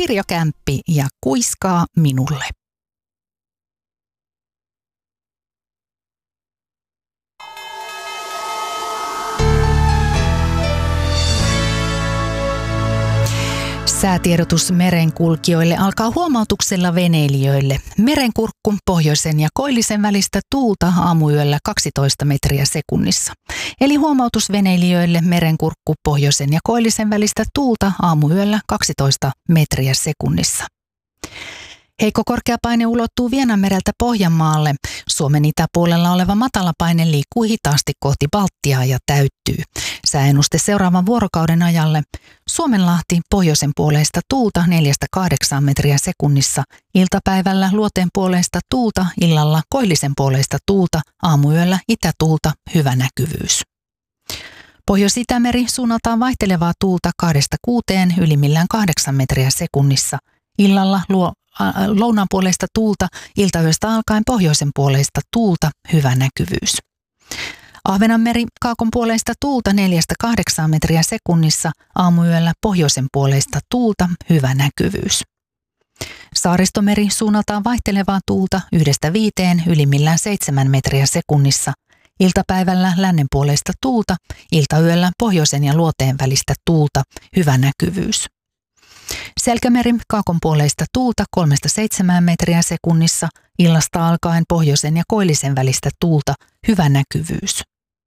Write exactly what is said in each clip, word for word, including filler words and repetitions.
Pirjo Kämppi ja Kuiskaa minulle. Säätiedotus merenkulkijoille alkaa huomautuksella veneilijöille. Merenkurkku pohjoisen ja koillisen välistä tuulta aamuyöllä kaksitoista metriä sekunnissa. Eli huomautus veneilijöille merenkurkku pohjoisen ja koillisen välistä tuulta aamuyöllä kaksitoista metriä sekunnissa. Heikko korkeapaine ulottuu Vienanmereltä Pohjanmaalle. Suomen itäpuolella oleva matalapaine liikkuu hitaasti kohti Baltiaa ja täyttyy. Sääennuste seuraavan vuorokauden ajalle. Suomenlahti pohjoisen puoleista tuulta neljästä kahdeksaan metriä sekunnissa. Iltapäivällä luoteen puoleista tuulta, illalla koillisen puoleista tuulta, aamuyöllä itätuulta, hyvä näkyvyys. Pohjois-Itämeri suunnaltaan vaihtelevaa tuulta kahdesta kuuteen, ylimmillään kahdeksan metriä sekunnissa. Illalla luo lounaan puoleista tuulta, iltayöstä alkaen pohjoisen puoleista tuulta, hyvä näkyvyys. Ahvenanmeri kaakon puoleista tuulta neljästä kahdeksaan metriä sekunnissa, aamuyöllä pohjoisen puoleista tuulta, hyvä näkyvyys. Saaristomeri suunnaltaan vaihtelevaa tuulta yhdestä viiteen, ylimmillään seitsemän metriä sekunnissa. Iltapäivällä lännen puoleista tuulta, iltayöllä pohjoisen ja luoteen välistä tuulta, hyvä näkyvyys. Selkämeri kaakon puoleista tuulta kolmesta seitsemään metriä sekunnissa, illasta alkaen pohjoisen ja koillisen välistä tuulta, hyvä näkyvyys.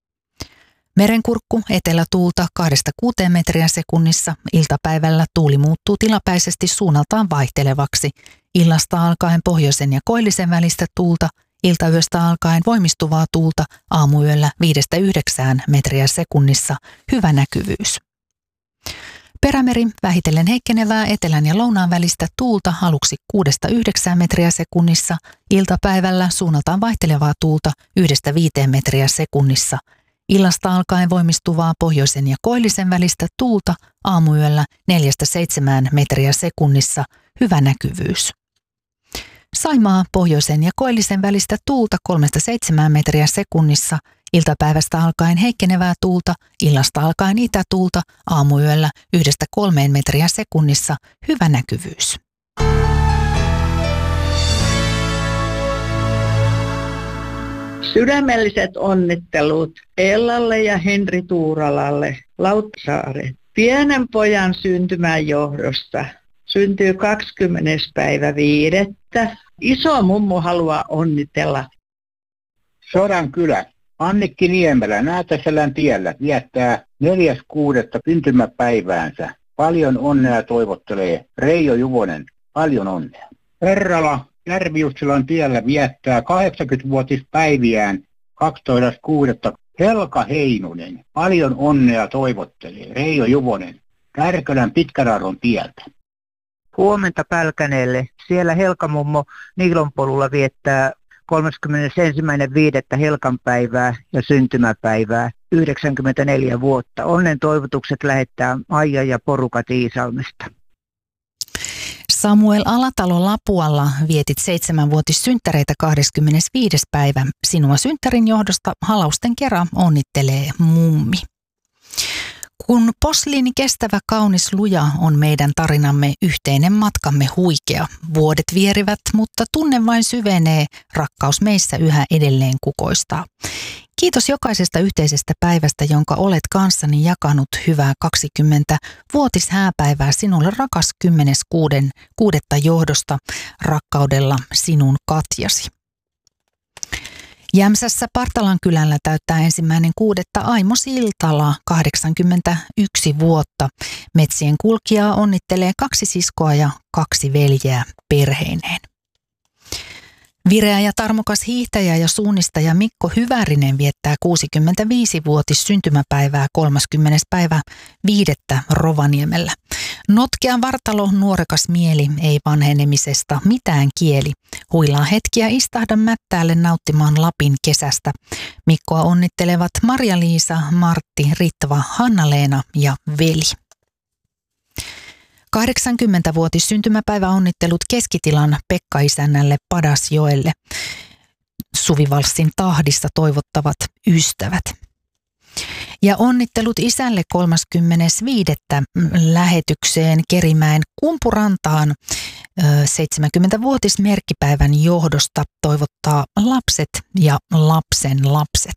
Merenkurkku etelätuulta kahdesta kuuteen metriä sekunnissa, iltapäivällä tuuli muuttuu tilapäisesti suunnaltaan vaihtelevaksi, illasta alkaen pohjoisen ja koillisen välistä tuulta, iltayöstä alkaen voimistuvaa tuulta, aamuyöllä viidestä yhdeksään metriä sekunnissa, hyvä näkyvyys. Perämeri vähitellen heikkenevää etelän ja lounaan välistä tuulta aluksi kuudesta yhdeksään metriä sekunnissa, iltapäivällä suunnaltaan vaihtelevaa tuulta yhdestä viiteen metriä sekunnissa, illasta alkaen voimistuvaa pohjoisen ja koillisen välistä tuulta, aamuyöllä neljästä seitsemään metriä sekunnissa, hyvä näkyvyys. Saimaa pohjoisen ja koillisen välistä tuulta kolmesta seitsemään metriä sekunnissa, iltapäivästä alkaen heikkenevää tuulta, illasta alkaen itätuulta, aamuyöllä yhdestä kolmeen metriä sekunnissa, hyvä näkyvyys. Sydämelliset onnittelut Ellalle ja Henri Tuuralalle Lauttasaaren. Pienen pojan syntymän johdosta syntyy kahdeskymmenes päivä viidettä. Iso mummo haluaa onnitella. Sodankylä. Annikki Niemelä Näätäselän tiellä viettää neljäs kuudetta syntymäpäiväänsä. Paljon onnea toivottelee Reijo Juvonen. Paljon onnea. Herrala Järvi-Jussilan tiellä viettää kahdeksankymmentävuotispäiviään kaksitoista kuudetta Helka Heinonen. Paljon onnea toivottelee Reijo Juvonen Kärkölän Pitkänarron tieltä. Huomenta Pälkäneelle. Siellä Helkamummo Niilonpolulla viettää kolmaskymmenesensimmäinen viidettä Helkan päivää ja syntymäpäivää, yhdeksänkymmentäneljä vuotta. Onnen toivotukset lähettää Aija ja porukat Iisalmesta. Samuel Alatalo Lapualla vietit seitsemänvuotissynttäreitä kahdeskymmenesviides päivä. Sinua synttärin johdosta halausten kera onnittelee mummi. Kun posliini kestävä kaunis luja on meidän tarinamme yhteinen matkamme huikea. Vuodet vierivät, mutta tunne vain syvenee, rakkaus meissä yhä edelleen kukoistaa. Kiitos jokaisesta yhteisestä päivästä, jonka olet kanssani jakanut, hyvää kaksikymmentä-vuotishääpäivää sinulle rakas kymmenes kuudetta johdosta, rakkaudella sinun Katjasi. Jämsässä Partalan kylällä täyttää ensimmäinen kuudetta Aimo Siltala, kahdeksankymmentäyksi vuotta. Metsien kulkijaa onnittelee kaksi siskoa ja kaksi veljeä perheineen. Vireä ja tarmokas hiihtäjä ja suunnistaja Mikko Hyvärinen viettää kuusikymmentäviisivuotis syntymäpäivää kolmaskymmenes päivä viidettä Rovaniemellä. Notkea vartalo, nuorekas mieli, ei vanhenemisesta mitään kieli. Huilaa hetkiä, istahda mättäälle nauttimaan Lapin kesästä. Mikkoa onnittelevat Marja-Liisa, Martti, Ritva, Hanna-Leena ja veli. kahdeksankymmentävuotis syntymäpäivä onnittelut Keskitilan Pekka-isännälle Padasjoelle. Suvivalssin tahdissa toivottavat ystävät. Ja onnittelut isälle kolmaskymmenesviides lähetykseen Kerimäen Kumpurantaan seitsemänkymmentävuotismerkkipäivän johdosta toivottaa lapset ja lapsen lapset.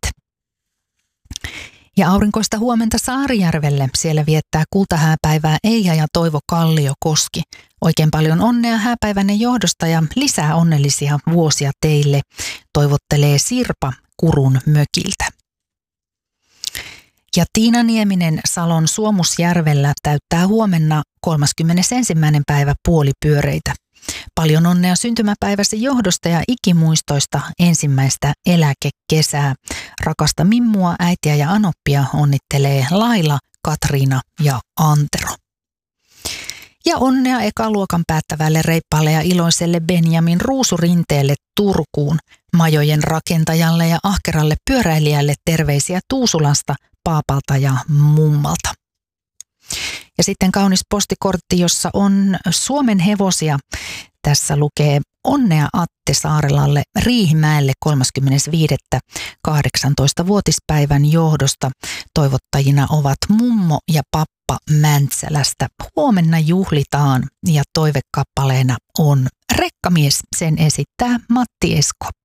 Ja aurinkoista huomenta Saarijärvelle. Siellä viettää kultahääpäivää Eija ja Toivo Kalliokoski. Oikein paljon onnea hääpäivänne johdosta ja lisää onnellisia vuosia teille, toivottelee Sirpa Kurun mökiltä. Ja Tiina Nieminen Salon Suomusjärvellä täyttää huomenna kolmaskymmenesensimmäinen päivä puolipyöreitä. Paljon onnea syntymäpäiväsi johdosta ja ikimuistoista ensimmäistä eläkekesää. Rakasta Mimmua, äitiä ja Anoppia onnittelee Laila, Katriina ja Antero. Ja onnea ekaluokan päättävälle reippaalle ja iloiselle Benjamin Ruusurinteelle Turkuun. Majojen rakentajalle ja ahkeralle pyöräilijälle terveisiä Tuusulasta, paapalta ja mummalta. Ja sitten kaunis postikortti, jossa on Suomen hevosia. Tässä lukee onnea Atte Saarelalle Riihimäelle kolmaskymmenesviides kahdeksantoistavuotispäivän johdosta. Toivottajina ovat mummo ja pappa Mäntsälästä. Huomenna juhlitaan ja toivekappaleena on Rekkamies. Sen esittää Matti Esko.